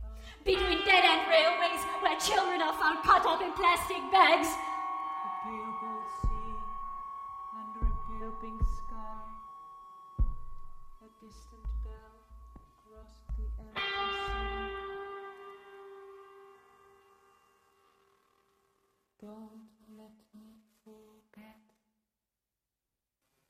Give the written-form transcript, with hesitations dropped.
Between dead-end railways where children are found cut up in plastic bags. A pale gold sea under a pale pink sky. A distant bell across the empty sea. Don't